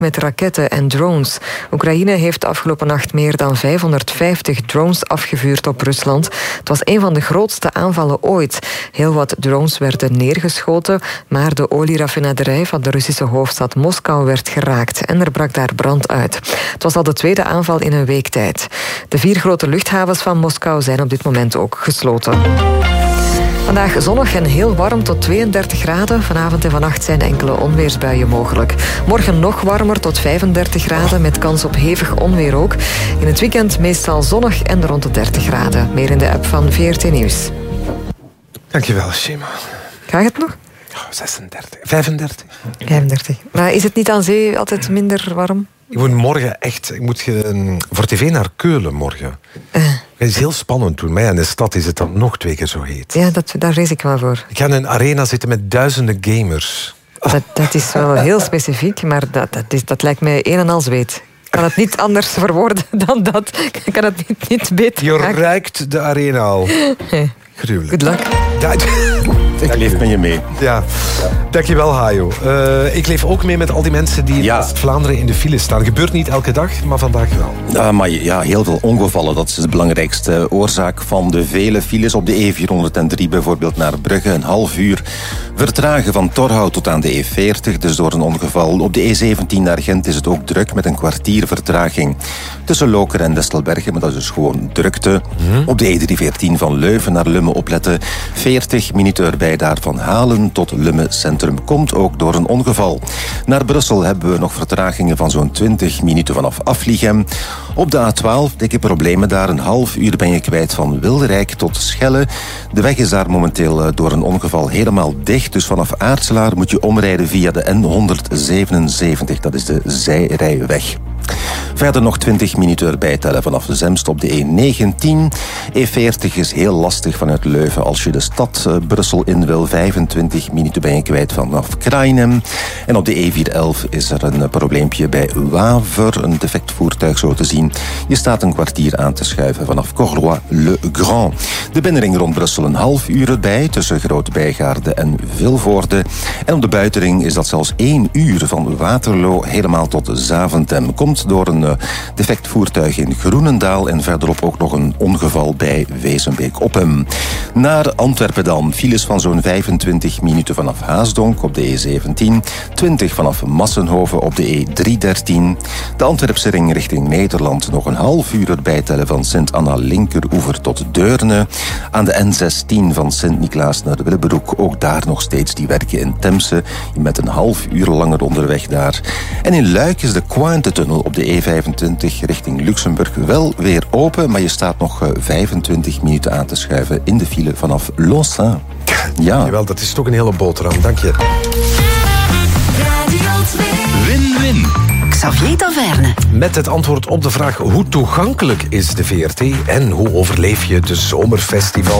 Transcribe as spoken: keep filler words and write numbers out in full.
met raketten en drones. Oekraïne heeft de afgelopen nacht meer dan vijfhonderdvijftig drones afgevuurd op Rusland. Het was een van de grootste aanvallen ooit. Heel wat drones werden neergeschoten, maar de olieraffinaderij van de Russische hoofdstad Moskou werd geraakt en er brak daar brand uit. Het was al de tweede aanval in een week tijd. De vier grote luchthavens van Moskou zijn op dit moment ook gesloten. Vandaag zonnig en heel warm tot tweeëndertig graden. Vanavond en vannacht zijn enkele onweersbuien mogelijk. Morgen nog warmer tot vijfendertig graden met kans op hevig onweer ook. In het weekend meestal zonnig en rond de dertig graden. Meer in de app van V R T Nieuws. Dankjewel, Shema. Gaat het nog? Oh, zesendertig. vijfendertig. vijfendertig. Maar is het niet aan zee altijd minder warm? Ik moet morgen echt... Ik moet uh, voor tv naar Keulen morgen. Uh. Het is heel spannend toen. Maar ja, in de stad is het dan nog twee keer zo heet. Ja, dat, daar vrees ik wel voor. Ik ga in een arena zitten met duizenden gamers. Dat, dat is wel heel specifiek, maar dat, dat, is, dat lijkt mij een en al zweet. Ik kan het niet anders verwoorden dan dat. Ik kan het niet, niet beter Je maken. ruikt de arena al. Hey. Gruwelijk. Good luck. Ja, ik leef met je mee. Ja, dankjewel Hajo. Uh, ik leef ook mee met al die mensen die in ja. West-Vlaanderen in de file staan. Gebeurt niet elke dag, maar vandaag wel. Uh, maar ja, heel veel ongevallen. Dat is de belangrijkste oorzaak van de vele files op de E vierhonderddrie. Bijvoorbeeld naar Brugge, een half uur vertragen van Torhout tot aan de E veertig. Dus door een ongeval. Op de E zeventien naar Gent is het ook druk met een kwartier vertraging. Tussen Lokeren en Destelbergen, maar dat is dus gewoon drukte. Mm-hmm. Op de E driehonderdveertien van Leuven naar Lummen opletten. veertig minuten erbij daar van Halen tot Lummen Centrum. Komt ook door een ongeval. Naar Brussel hebben we nog vertragingen van zo'n twintig minuten vanaf Afliegem. Op de A twaalf, dikke problemen daar. Een half uur ben je kwijt van Wilderijk tot Schelle. De weg is daar momenteel door een ongeval helemaal dicht. Dus vanaf Aartselaar moet je omrijden via de N honderdzevenenzeventig. Dat is de zijrijweg. Verder nog twintig minuten erbij tellen vanaf Zemst op de E negentien. E veertig is heel lastig vanuit Leuven als je de stad uh, Brussel in wil. vijfentwintig minuten ben je kwijt vanaf Krainem. En op de E vierhonderdelf is er een uh, probleempje bij Waver. Een defect voertuig zo te zien. Je staat een kwartier aan te schuiven vanaf Corlois-le-Grand. De binnenring rond Brussel een half uur erbij tussen Groot-Bijgaarde en Vilvoorde. En op de buitenring is dat zelfs één uur van Waterloo helemaal tot Zaventem. Komt door een uh, defect voertuig in Groenendaal en verderop ook nog een ongeval bij Wezenbeek-Oppem. Naar Antwerpen dan. Files van zo'n vijfentwintig minuten vanaf Haasdonk op de E zeventien. twintig vanaf Massenhoven op de E driehonderddertien. De Antwerpse ring richting Nederland nog een half uur erbij tellen van Sint-Anna-Linkeroever tot Deurne. Aan de N zestien van Sint-Niklaas naar Willebroek. Ook daar nog steeds die werken in Temse. Met een half uur langer onderweg daar. En in Luik is de Cointe-tunnel op de E vijfentwintig richting Luxemburg wel weer open, maar je staat nog vijfentwintig minuten aan te schuiven in de file vanaf Lonsin. Ja. Jawel, dat is toch een hele boterham. Dank je. Win-win. Xavier Taverne. Met het antwoord op de vraag hoe toegankelijk is de V R T en hoe overleef je de zomerfestivals.